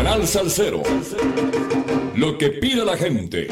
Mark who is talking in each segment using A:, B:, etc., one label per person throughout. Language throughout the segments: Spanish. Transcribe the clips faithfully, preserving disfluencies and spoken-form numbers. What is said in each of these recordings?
A: Canal Salsero. Lo que pide la gente.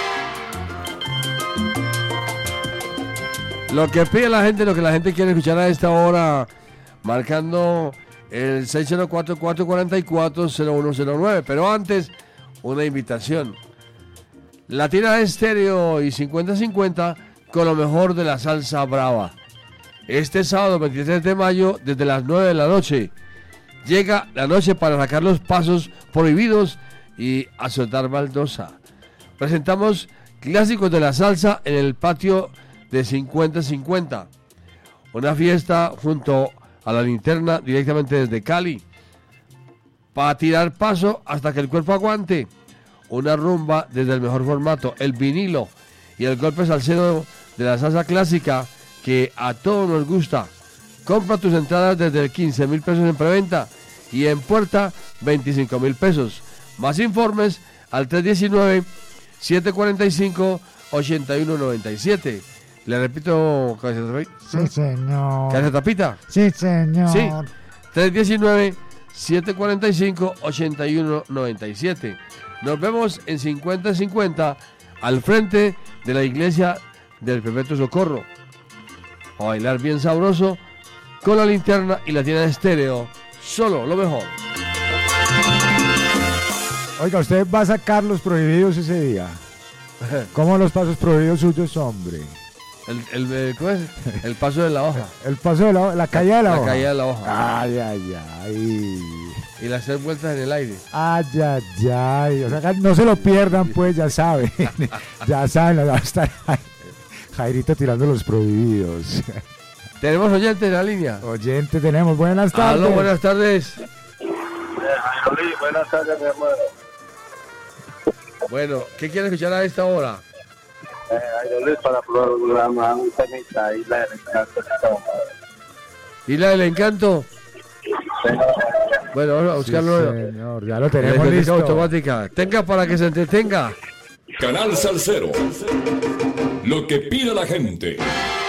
B: Lo que pide la gente, lo que la gente quiere escuchar a esta hora, marcando el seis cero cuatro, cuatro cuatro cuatro, cero uno cero nueve. Pero antes, una invitación. Latina Estéreo y cincuenta cincuenta con lo mejor de la salsa brava. Este sábado veintitrés de mayo, desde las nueve de la noche, llega la noche para sacar los pasos prohibidos y a soltar baldosa. Presentamos clásicos de la salsa en el patio de cincuenta cincuenta. Una fiesta junto a la linterna directamente desde Cali. Para tirar paso hasta que el cuerpo aguante. Una rumba desde el mejor formato, el vinilo y el golpe salsero de la salsa clásica que a todos nos gusta. Compra tus entradas desde quince mil pesos en preventa y en puerta veinticinco mil pesos. Más informes al tres uno nueve, siete cuatro cinco, ocho uno nueve siete. Le repito,
C: sí, señor.
B: ¿Cabeza tapita?
C: Sí, señor.
B: Sí, tres uno nueve, siete cuatro cinco, ocho uno nueve siete. Nos vemos en cincuenta cincuenta al frente de la iglesia del Perpetuo Socorro. A bailar bien sabroso con la linterna y la tienda de estéreo. Solo lo mejor.
C: Oiga, usted va a sacar los prohibidos ese día. ¿Cómo los pasos prohibidos suyos, hombre?
B: El, el, el, ¿cómo es? El paso de la hoja.
C: El paso de la hoja, la caída de la,
B: la
C: hoja.
B: La caída de la hoja.
C: Ay, ay, ay.
B: Y las tres vueltas en el aire.
C: Ay, ay, ay. O sea, no se lo pierdan, pues, ya saben. Ya saben, va a estar Jairito tirando los prohibidos.
B: ¿Tenemos oyentes en la línea?
C: Oyentes tenemos. Buenas tardes.
B: Aló, buenas tardes.
D: Buenas tardes, mi hermano.
B: Bueno, ¿qué quieres escuchar a esta hora?
D: Eh, yo les para el programa un temita, Isla del Encanto.
B: ¿Isla del Encanto? Bueno, vamos a buscarlo.
C: Sí, señor, ya lo tenemos listo.
B: Automática. Tenga para que se entretenga.
A: Canal Salsero. Lo que pide la gente.